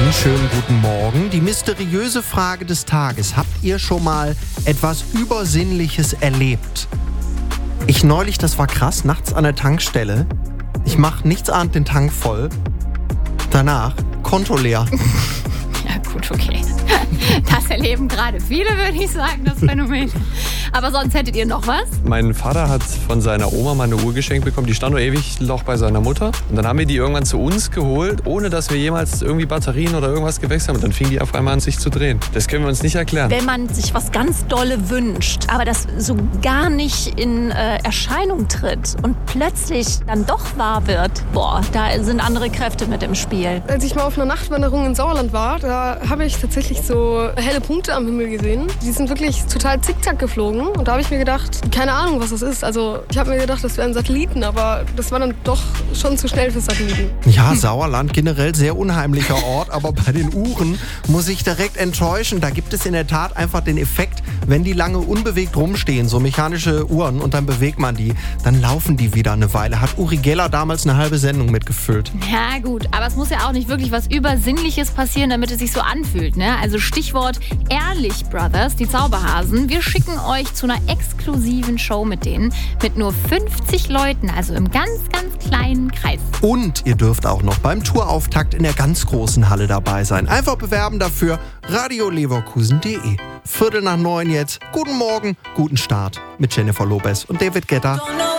Einen schönen guten Morgen. Die mysteriöse Frage des Tages. Habt ihr schon mal etwas Übersinnliches erlebt? Ich neulich, das war krass, nachts an der Tankstelle. Ich mach nichtsahnend den Tank voll. Danach Konto leer. Ja gut, okay. Das erleben gerade viele, würde ich sagen, das Phänomen. Aber sonst hättet ihr noch was? Mein Vater hat von seiner Oma mal eine Uhr geschenkt bekommen. Die stand nur ewig noch bei seiner Mutter. Und dann haben wir die irgendwann zu uns geholt, ohne dass wir jemals irgendwie Batterien oder irgendwas gewechselt haben. Und dann fing die auf einmal an, sich zu drehen. Das können wir uns nicht erklären. Wenn man sich was ganz Dolle wünscht, aber das so gar nicht in Erscheinung tritt und plötzlich dann doch wahr wird, boah, da sind andere Kräfte mit im Spiel. Als ich mal auf einer Nachtwanderung in Sauerland war, da habe ich tatsächlich so helle Punkte am Himmel gesehen. Die sind wirklich total zickzack geflogen. Und da habe ich mir gedacht, keine Ahnung, was das ist. Also ich habe mir gedacht, das wären Satelliten, aber das war dann doch schon zu schnell für Satelliten. Ja, Sauerland, generell sehr unheimlicher Ort, aber bei den Uhren muss ich direkt enttäuschen. Da gibt es in der Tat einfach den Effekt, wenn die lange unbewegt rumstehen, so mechanische Uhren, und dann bewegt man die, dann laufen die wieder eine Weile. Hat Uri Geller damals eine halbe Sendung mitgefüllt. Ja gut, aber es muss ja auch nicht wirklich was Übersinnliches passieren, damit es sich so anfühlt, ne? Also Stichwort Ehrlich Brothers, die Zauberhasen. Wir schicken euch zu einer exklusiven Show mit denen, mit nur 50 Leuten, also im ganz, ganz kleinen Kreis. Und ihr dürft auch noch beim Tourauftakt in der ganz großen Halle dabei sein. Einfach bewerben dafür radioleverkusen.de. 8:45 jetzt. Guten Morgen, guten Start mit Jennifer Lopez und David Guetta.